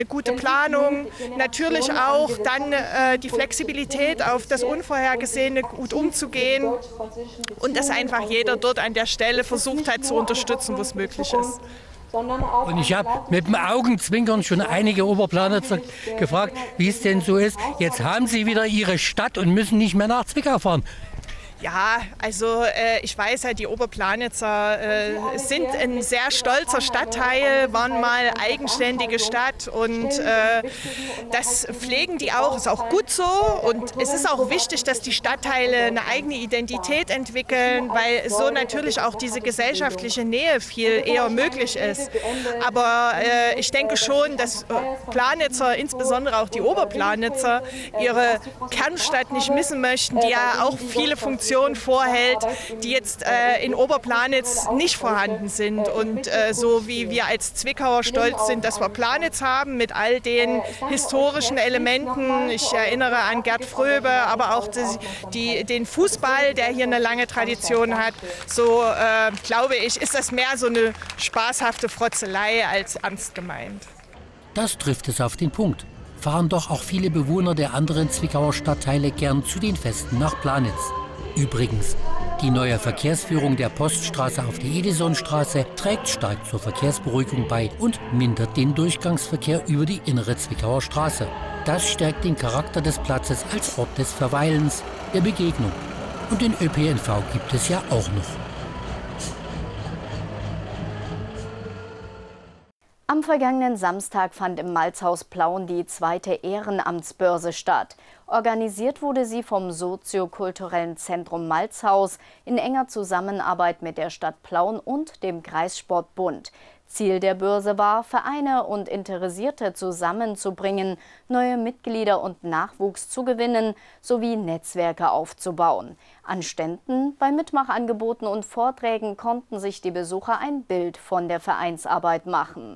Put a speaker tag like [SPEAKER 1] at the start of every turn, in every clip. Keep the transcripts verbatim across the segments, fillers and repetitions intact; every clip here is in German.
[SPEAKER 1] Eine gute Planung, natürlich auch dann äh, die Flexibilität, auf das Unvorhergesehene gut umzugehen und dass einfach jeder dort an der Stelle versucht hat zu unterstützen, wo es möglich ist.
[SPEAKER 2] Und ich habe mit dem Augenzwinkern schon einige Oberplaner gefragt, wie es denn so ist. Jetzt haben sie wieder ihre Stadt und müssen nicht mehr nach Zwickau fahren.
[SPEAKER 1] Ja, also äh, ich weiß ja, die Oberplanitzer äh, sind ein sehr stolzer Stadtteil, waren mal eigenständige Stadt und äh, das pflegen die auch, ist auch gut so und es ist auch wichtig, dass die Stadtteile eine eigene Identität entwickeln, weil so natürlich auch diese gesellschaftliche Nähe viel eher möglich ist. Aber äh, ich denke schon, dass Planitzer, insbesondere auch die Oberplanitzer, ihre Kernstadt nicht missen möchten, die ja auch viele Funktionen vorhält, die jetzt äh, in Oberplanitz nicht vorhanden sind. Und äh, so wie wir als Zwickauer stolz sind, dass wir Planitz haben mit all den historischen Elementen. Ich erinnere an Gerd Fröbe, aber auch die, die, den Fußball, der hier eine lange Tradition hat. So äh, glaube ich, ist das mehr so eine spaßhafte Frotzelei als ernst gemeint.
[SPEAKER 2] Das trifft es auf den Punkt. Fahren doch auch viele Bewohner der anderen Zwickauer Stadtteile gern zu den Festen nach Planitz. Übrigens, die neue Verkehrsführung der Poststraße auf die Edisonstraße trägt stark zur Verkehrsberuhigung bei und mindert den Durchgangsverkehr über die innere Zwickauer Straße. Das stärkt den Charakter des Platzes als Ort des Verweilens, der Begegnung. Und den Ö P N V gibt es ja auch noch.
[SPEAKER 3] Am vergangenen Samstag fand im Malzhaus Plauen die zweite Ehrenamtsbörse statt. Organisiert wurde sie vom soziokulturellen Zentrum Malzhaus in enger Zusammenarbeit mit der Stadt Plauen und dem Kreissportbund. Ziel der Börse war, Vereine und Interessierte zusammenzubringen, neue Mitglieder und Nachwuchs zu gewinnen sowie Netzwerke aufzubauen. An Ständen, bei Mitmachangeboten und Vorträgen konnten sich die Besucher ein Bild von der Vereinsarbeit machen.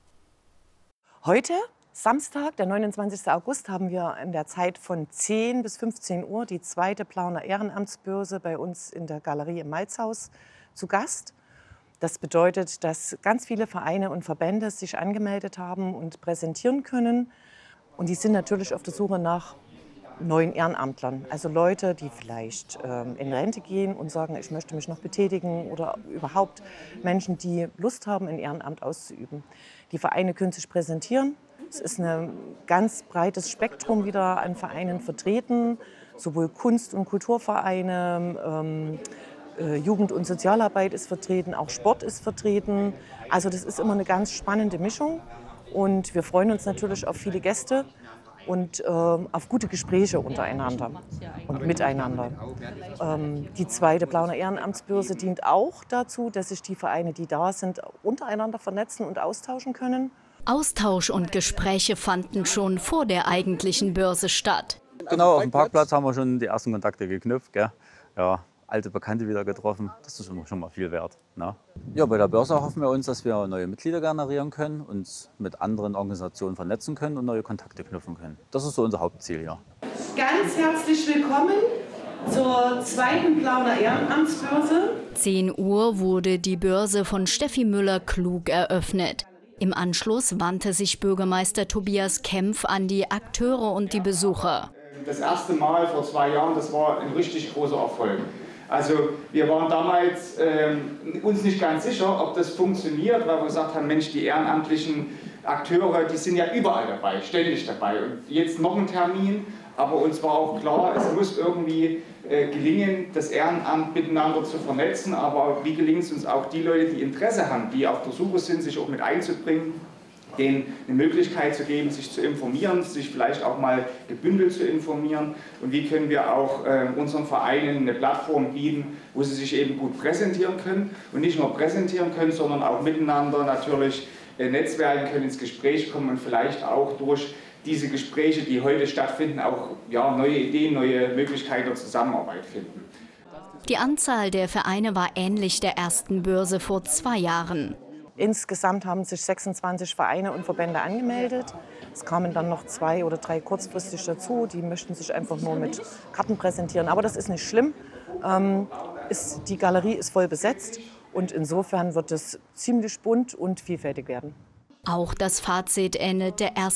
[SPEAKER 4] Heute, Samstag, der neunundzwanzigste August, haben wir in der Zeit von zehn bis fünfzehn Uhr die zweite Plauner Ehrenamtsbörse bei uns in der Galerie im Malzhaus zu Gast. Das bedeutet, dass ganz viele Vereine und Verbände sich angemeldet haben und präsentieren können. Und die sind natürlich auf der Suche nach neuen Ehrenamtlern. Also Leute, die vielleicht ähm, in Rente gehen und sagen, ich möchte mich noch betätigen, oder überhaupt Menschen, die Lust haben, ein Ehrenamt auszuüben. Die Vereine können sich präsentieren. Es ist ein ganz breites Spektrum wieder an Vereinen vertreten, sowohl Kunst- und Kulturvereine, ähm, äh, Jugend- und Sozialarbeit ist vertreten, auch Sport ist vertreten. Also das ist immer eine ganz spannende Mischung und wir freuen uns natürlich auf viele Gäste und äh, auf gute Gespräche untereinander und miteinander. Ähm, die zweite Plauner Ehrenamtsbörse dient auch dazu, dass sich die Vereine, die da sind, untereinander vernetzen und austauschen können.
[SPEAKER 3] Austausch und Gespräche fanden schon vor der eigentlichen Börse statt.
[SPEAKER 5] Genau, auf dem Parkplatz haben wir schon die ersten Kontakte geknüpft. Gell? Ja, alte Bekannte wieder getroffen, das ist schon mal viel wert. Ne? Ja, bei der Börse hoffen wir uns, dass wir neue Mitglieder generieren können, uns mit anderen Organisationen vernetzen können und neue Kontakte knüpfen können. Das ist so unser Hauptziel hier.
[SPEAKER 6] Ganz herzlich willkommen zur zweiten Plauner Ehrenamtsbörse.
[SPEAKER 3] zehn Uhr wurde die Börse von Steffi Müller-Klug eröffnet. Im Anschluss wandte sich Bürgermeister Tobias Kempf an die Akteure und die Besucher.
[SPEAKER 7] Das erste Mal vor zwei Jahren, das war ein richtig großer Erfolg. Also wir waren damals ähm, uns nicht ganz sicher, ob das funktioniert, weil wir gesagt haben, Mensch, die ehrenamtlichen Akteure, die sind ja überall dabei, ständig dabei. Und jetzt noch ein Termin, aber uns war auch klar, es muss irgendwie äh, gelingen, das Ehrenamt miteinander zu vernetzen. Aber wie gelingt es uns auch, die Leute, die Interesse haben, die auf der Suche sind, sich auch mit einzubringen, denen eine Möglichkeit zu geben, sich zu informieren, sich vielleicht auch mal gebündelt zu informieren. Und wie können wir auch äh, unseren Vereinen eine Plattform bieten, wo sie sich eben gut präsentieren können. Und nicht nur präsentieren können, sondern auch miteinander natürlich äh, netzwerken können, ins Gespräch kommen und vielleicht auch durch diese Gespräche, die heute stattfinden, auch ja, neue Ideen, neue Möglichkeiten der Zusammenarbeit finden.
[SPEAKER 3] Die Anzahl der Vereine war ähnlich der ersten Börse vor zwei Jahren.
[SPEAKER 4] Insgesamt haben sich sechsundzwanzig Vereine und Verbände angemeldet. Es kamen dann noch zwei oder drei kurzfristig dazu. Die möchten sich einfach nur mit Karten präsentieren. Aber das ist nicht schlimm. Ähm, ist, die Galerie ist voll besetzt und insofern wird es ziemlich bunt und vielfältig werden.
[SPEAKER 3] Auch das Fazit endet der ersten